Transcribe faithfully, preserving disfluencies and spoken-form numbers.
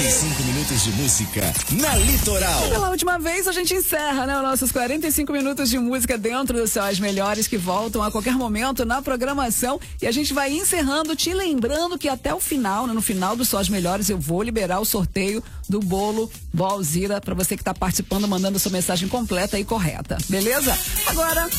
quarenta e cinco minutos de música na Litoral. Pela última vez a gente encerra, né, os nossos quarenta e cinco minutos de música dentro do Só as Melhores, que voltam a qualquer momento na programação, e a gente vai encerrando te lembrando que até o final, né, no final do Só as Melhores, eu vou liberar o sorteio do bolo Vó Alzira para você que está participando, mandando sua mensagem completa e correta, beleza? Agora